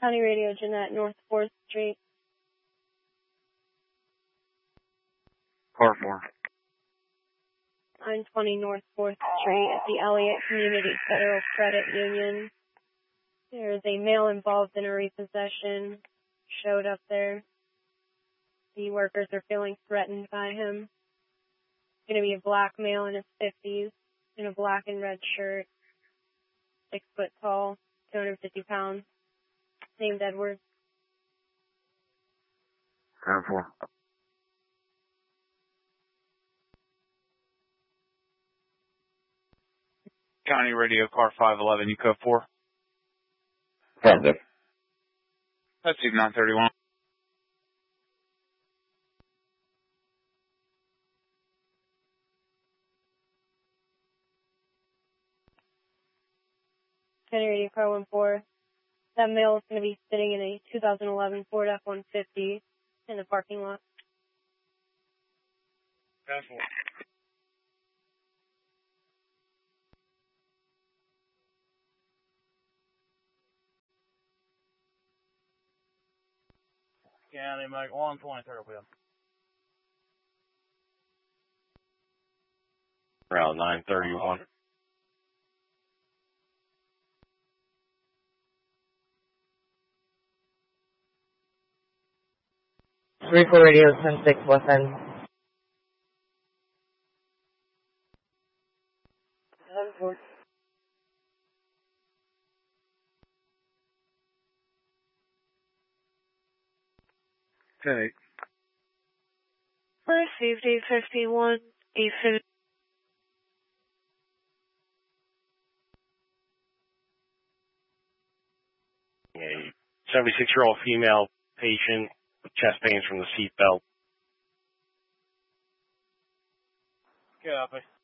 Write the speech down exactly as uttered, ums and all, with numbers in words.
County Radio, Jeanette, North fourth Street. Car four. nine twenty North fourth Street at the Elliott Community Federal Credit Union. There's a male involved in a repossession. Showed up there. The workers are feeling threatened by him. Going to be a black male in his fifties, in a black and red shirt, six foot tall, two hundred fifty pounds, named Edward. Car four. County Radio, car five eleven, you code four. Affirmative. That's Steve nine thirty-one. County Radio, car one four. That male is going to be sitting in a two thousand eleven Ford F one fifty in the parking lot. Car four. County, make one twenty-third wheel. Route nine thirty-one. three four Radio, ten six West End. ten four. ten eight. Received eight fifty-one, eight fifty. A seventy-six-year-old female patient with chest pains from the seatbelt. Copy.